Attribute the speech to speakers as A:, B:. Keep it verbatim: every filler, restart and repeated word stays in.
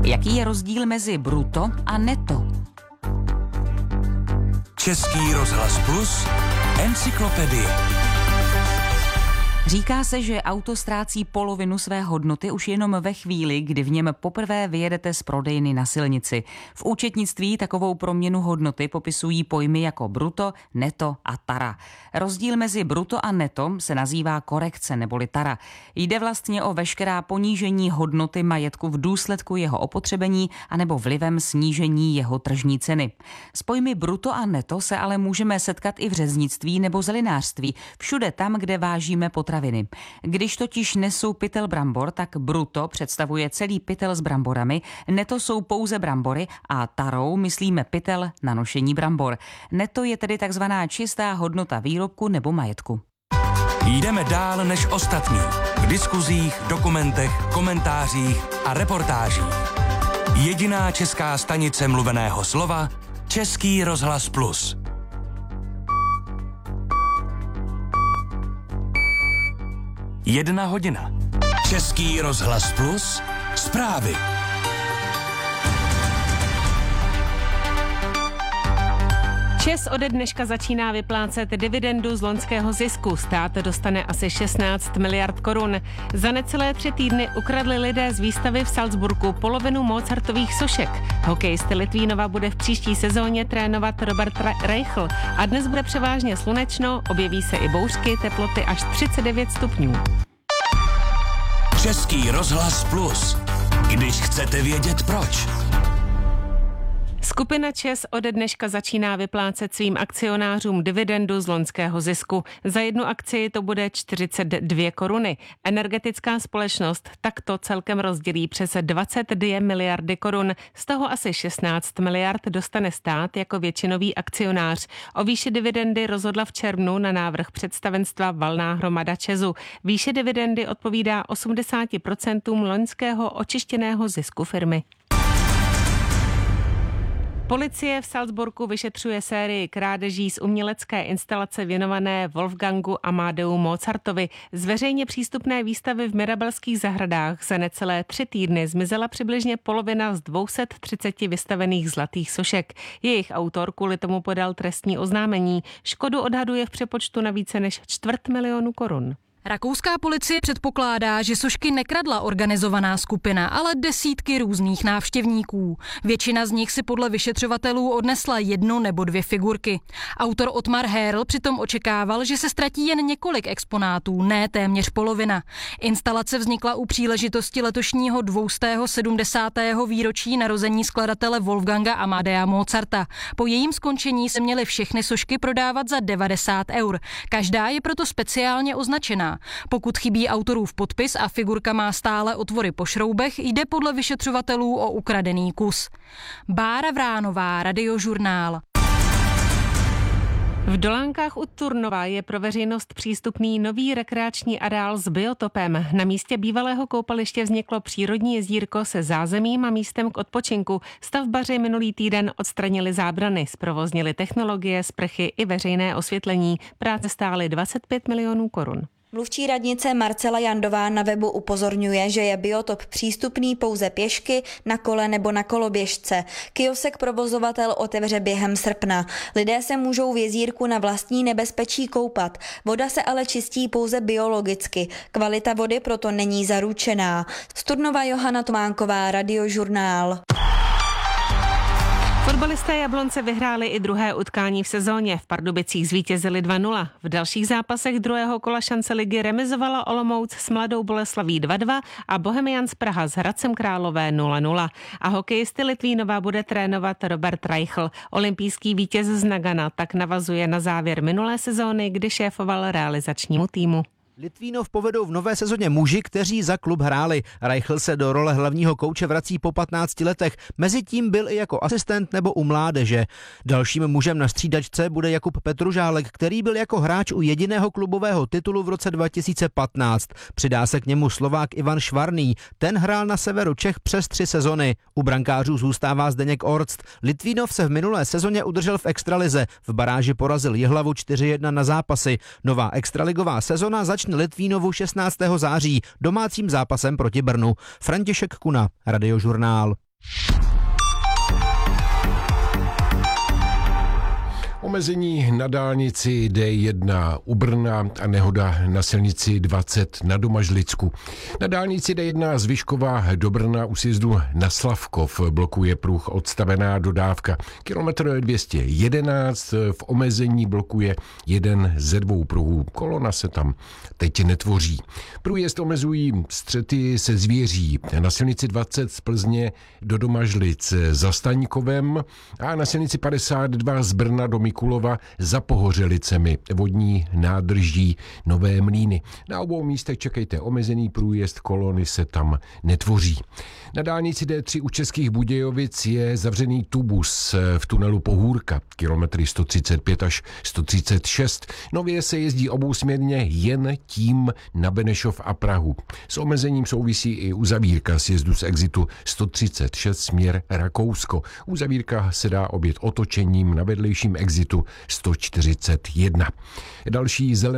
A: Jaký je rozdíl mezi bruto a neto?
B: Český rozhlas Plus, encyklopedie.
A: Říká se, že auto ztrácí polovinu své hodnoty už jenom ve chvíli, kdy v něm poprvé vyjedete z prodejny na silnici. V účetnictví takovou proměnu hodnoty popisují pojmy jako bruto, neto a tara. Rozdíl mezi bruto a neto se nazývá korekce neboli tara. Jde vlastně o veškerá ponížení hodnoty majetku v důsledku jeho opotřebení anebo vlivem snížení jeho tržní ceny. S pojmy bruto a neto se ale můžeme setkat i v řeznictví nebo zelinářství, všude tam, kde vážíme potraviny. Když totiž nesu pytel brambor, tak bruto představuje celý pytel s bramborami, neto jsou pouze brambory a tarou myslíme pytel na nošení brambor. Neto je tedy takzvaná čistá hodnota výrobku nebo majetku.
B: Jdeme dál než ostatní. V diskuzích, dokumentech, komentářích a reportážích. Jediná česká stanice mluveného slova, Český rozhlas Plus. Jedna hodina. Český rozhlas Plus. Zprávy.
C: ČEZ ode dneška začíná vyplácet dividendu z loňského zisku. Stát dostane asi šestnáct miliard korun. Za necelé tři týdny ukradli lidé z výstavy v Salzburgu polovinu Mozartových sošek. Hokejisty Litvínova bude v příští sezóně trénovat Robert Reichl a dnes bude převážně slunečno, objeví se i bouřky, teploty až třicet devět stupňů.
B: Český rozhlas Plus. Když chcete vědět proč.
C: Skupina ČEZ ode dneška začíná vyplácet svým akcionářům dividendu z loňského zisku. Za jednu akci to bude čtyřicet dvě koruny. Energetická společnost takto celkem rozdělí přes dvacet dvě miliardy korun. Z toho asi šestnáct miliard dostane stát jako většinový akcionář. O výši dividendy rozhodla v červnu na návrh představenstva valná hromada ČEZu. Výše dividendy odpovídá osmdesát procent loňského očištěného zisku firmy. Policie v Salzburgu vyšetřuje sérii krádeží z umělecké instalace věnované Wolfgangu Amadeu Mozartovi. Z veřejně přístupné výstavy v Mirabelských zahradách za necelé tři týdny zmizela přibližně polovina z dvě stě třicet vystavených zlatých sošek. Jejich autor kvůli tomu podal trestní oznámení. Škodu odhaduje v přepočtu na více než čtvrt milionu korun.
D: Rakouská policie předpokládá, že sošky nekradla organizovaná skupina, ale desítky různých návštěvníků. Většina z nich si podle vyšetřovatelů odnesla jednu nebo dvě figurky. Autor Otmar Herl přitom očekával, že se ztratí jen několik exponátů, ne téměř polovina. Instalace vznikla u příležitosti letošního dvoustého sedmdesátého výročí narození skladatele Wolfganga Amadea Mozarta. Po jejím skončení se měly všechny sošky prodávat za devadesát eur. Každá je proto speciálně označená. Pokud chybí autorův podpis a figurka má stále otvory po šroubech, jde podle vyšetřovatelů o ukradený kus. Bára Vránová, Radiožurnál.
C: V Dolánkách u Turnova je pro veřejnost přístupný nový rekreační areál s biotopem. Na místě bývalého koupaliště vzniklo přírodní jezírko se zázemím a místem k odpočinku. Stavbaři minulý týden odstranili zábrany, zprovoznili technologie, sprchy i veřejné osvětlení. Práce stály dvacet pět milionů korun.
E: Mluvčí radnice Marcela Jandová na webu upozorňuje, že je biotop přístupný pouze pěšky, na kole nebo na koloběžce. Kiosek provozovatel otevře během srpna. Lidé se můžou v jezírku na vlastní nebezpečí koupat. Voda se ale čistí pouze biologicky. Kvalita vody proto není zaručená. Z Turnova Johana Tománková, Radiožurnál.
C: Fotbalisté Jablonce vyhráli i druhé utkání v sezóně. V Pardubicích zvítězili dva nula. V dalších zápasech druhého kola šance ligy remizovala Olomouc s Mladou Boleslaví dva dva a Bohemians Praha s Hradcem Králové nula nula. A hokejisty Litvínova bude trénovat Robert Reichl. Olympijský vítěz z Nagana tak navazuje na závěr minulé sezóny, kdy šéfoval realizačnímu týmu.
F: Litvínov povedou v nové sezóně muži, kteří za klub hráli. Reichl se do role hlavního kouče vrací po patnácti letech. Mezitím byl i jako asistent nebo u mládeže. Dalším mužem na střídačce bude Jakub Petružálek, který byl jako hráč u jediného klubového titulu v roce dva tisíce patnáct. Přidá se k němu Slovák Ivan Švarný. Ten hrál na severu Čech přes tři sezony. U brankářů zůstává Zdeněk Orct. Litvínov se v minulé sezóně udržel v extralize. V baráži porazil Jihlavu čtyři jedna na zápasy. Nová extraligová sezona začne Litvínovu šestnáctého září domácím zápasem proti Brnu. František Kuna, Radiožurnál.
G: Omezení na dálnici D jedna u Brna a nehoda na silnici dvacet na Domažlicku. Na dálnici D jedna z Vyškova do Brna u sjezdu na Slavkov blokuje pruh odstavená dodávka. Kilometr dvě stě jedenáct v omezení blokuje jeden ze dvou pruhů. Kolona se tam teď netvoří. Průjezd omezují střety se zvěří. Na silnici dvacet z Plzně do Domažlic za Staňkovem a na silnici padesát dva z Brna do Mikulova za Pohořelicemi, vodní nádrží Nové Mlýny. Na obou místech čekejte omezený průjezd, kolony se tam netvoří. Na dálnici D tři u Českých Budějovic je zavřený tubus v tunelu Pohůrka, kilometry sto třicet pět až sto třicet šest. Nově se jezdí obousměrně jen tím na Benešov a Prahu. S omezením souvisí i uzavírka sjezdu z exitu sto třicet šest směr Rakousko. Uzavírka se dá objet otočením na vedlejším exitu sto čtyřicet jedna. Další zelený